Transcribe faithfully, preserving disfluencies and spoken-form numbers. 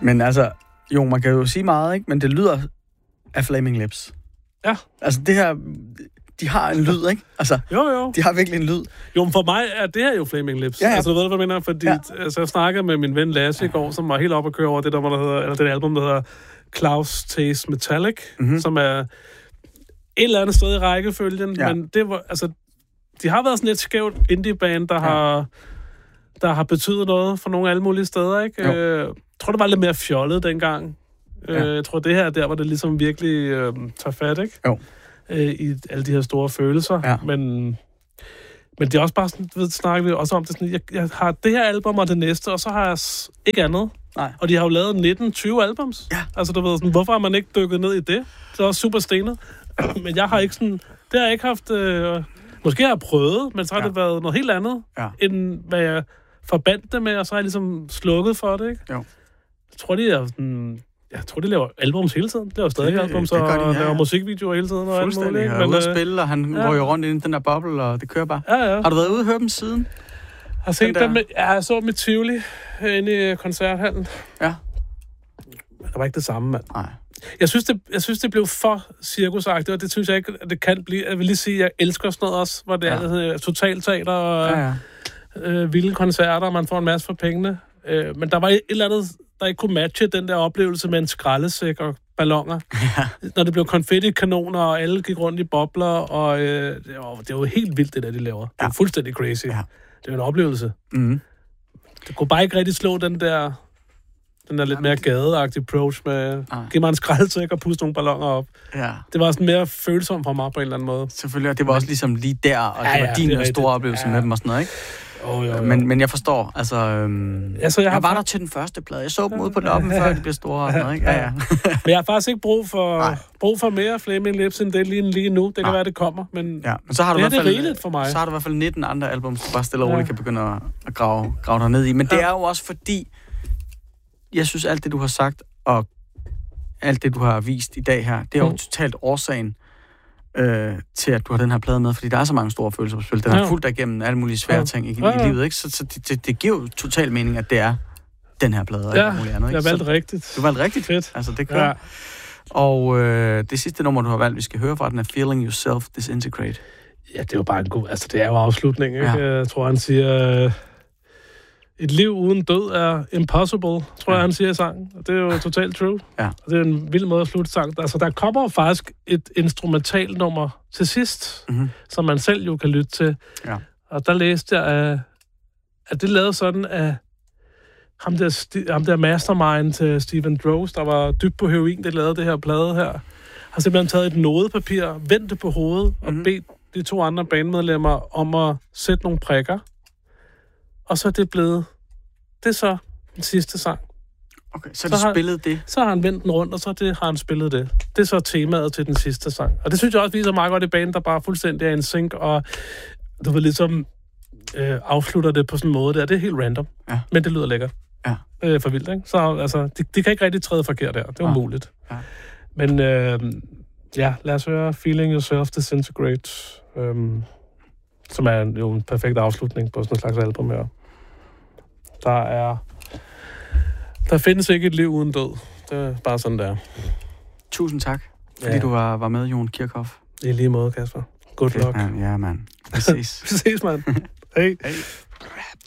Men altså, jo, man kan jo sige meget, ikke? Men det lyder af Flaming Lips. Ja. Altså, det her... De har en lyd, ikke? Altså, jo, jo. De har virkelig en lyd. Jo, men for mig er det her jo Flaming Lips. Ja, ja. Altså, du ved, hvad jeg mener? Fordi ja. altså, jeg snakkede med min ven Lasse i går, som var helt oppe at køre over det, der, der hedder, eller det album, der hedder Klaus Taste Metallic, mm-hmm. som er et eller andet sted i rækkefølgen. Ja. Men det var, altså, de har været sådan et skævt indie-band, der, ja. har, der har betydet noget for nogle alle mulige steder, ikke? Øh, jeg tror, det var lidt mere fjollet dengang. Ja. Øh, jeg tror, det her der, hvor det ligesom virkelig øh, tager fat, ikke? Jo. I alle de her store følelser, ja. men, men det er også bare sådan, ved, snakker vi også om det sådan, jeg, jeg har det her album og det næste, og så har jeg ikke andet. Nej. Og de har jo lavet nitten tyve albums. Ja. Altså, du ved sådan, hvorfor har man ikke dykket ned i det? Det er også super stenet. Men jeg har ikke sådan, det har jeg ikke haft, øh, måske har jeg prøvet, men så har ja. det været noget helt andet, ja. end hvad jeg forbandt det med, og så har jeg ligesom slukket for det, ikke? Jo. Jeg tror, de er sådan... Jeg tror, de laver albums hele tiden. Det laver stadig albums, og de, ja, ja. laver musikvideoer hele tiden. Og fuldstændig. Han er ude at spille, og han ja. går jo rundt i den der boble, og det kører bare. Ja, ja. Har du været ude og høre dem siden? Har set dem med, ja, jeg så dem i Tivoli, inde i koncerthallen. Ja. Men det var ikke det samme, mand. Nej. Jeg synes, det, jeg synes, det blev for cirkusagtigt, og det synes jeg ikke, at det kan blive. Jeg vil lige sige, at jeg elsker sådan noget også, hvor det ja. er totalteater og ja, ja. Øh, vilde koncerter, og man får en masse for pengene. Øh, men der var et eller andet, der ikke kunne matche den der oplevelse med en skraldesæk og balloner. Ja. Når det blev konfetti-kanoner, og alle gik rundt i bobler, og øh, det, var, det var helt vildt, det der, de laver. Ja. Det var fuldstændig crazy. Ja. Det var en oplevelse. Mm. Det kunne bare ikke rigtig slå den der, den der lidt mere gadeagtige approach med, Ej. giv mig en skraldesæk og puste nogle balloner op. Ja. Det var sådan mere følsomt for mig på en eller anden måde. Selvfølgelig, og det var også ligesom lige der, og ja, det var ja, din det store oplevelse ja. med dem og sådan noget, ikke? Oh, jo, jo. Men, men jeg forstår, altså... Øhm, ja, så jeg, jeg var har... der til den første plade. Jeg så dem ude på loppen, før de blev store og sådan noget, ikke? Ja, ja. Men jeg har faktisk ikke brug for, brug for mere Flaming Lips end det lige, lige nu. Det kan Nej. være, det kommer, men, ja, men så har du det er i hvert fald, det rigeligt for mig. Så har du i hvert fald nitten andre album, du bare stille og roligt ja. kan begynde at, at grave, grave dig ned i. Men ja. det er jo også fordi, jeg synes, alt det, du har sagt, og alt det, du har vist i dag her, det er jo mm. totalt årsagen Øh, til, at du har den her plade med, fordi der er så mange store følelser på spil. Den har ja. fulgt dig igennem alle mulige svære ja. ting i, ja, ja. i livet, ikke? Så, så det, det, det giver jo total mening, at det er den her plade, og ja, alt muligt andet, ikke? jeg valgte så, rigtigt. Du valgte rigtigt? Fedt. Altså, det kører. Ja. Og øh, det sidste nummer, du har valgt, vi skal høre fra, den er Feeling Yourself Disintegrate. Ja, det er jo bare en god... Altså, det er jo afslutning, ikke? Ja. Jeg tror, han siger... Øh, et liv uden død er impossible, tror ja. jeg, han siger i sangen. Og det er jo totalt true. Ja. Og det er en vild måde at slutte sang. Altså, der kommer faktisk et instrumentalnummer til sidst, mm-hmm. som man selv jo kan lytte til. Ja. Og der læste jeg, at, at det lavede sådan, at ham der, ham der mastermind til Stephen Droz, der var dybt på heroin, det lavede det her plade her, har simpelthen taget et nodepapir, vendt det på hovedet, mm-hmm. og bedt de to andre bandmedlemmer om at sætte nogle prikker. Og så er det blevet... Det er så den sidste sang. Okay, så, så de spillede det? Så har han vendt den rundt, og så det, har han spillet det. Det er så temaet til den sidste sang. Og det synes jeg også viser meget godt i banen, der bare fuldstændig er en sync, og du vil ligesom øh, afslutter det på sådan en måde der. Det er helt random, ja. men det lyder lækkert. Ja. Øh, for vildt, ikke? Så altså, det de kan ikke rigtig træde forkert der. Det er umuligt. Ja. Men øh, ja, lad os høre Feeling Yourself Disintegrate, øh, som er jo en perfekt afslutning på sådan en slags album her. Der er... Der findes ikke et liv uden død. Det er bare sådan, der. Tusind tak, fordi ja. du var, var med, Jon Kirchhoff. I lige måde, Kasper. Good luck. Man. Ja, mand. Vi ses. Vi ses, mand. Hej. Hey.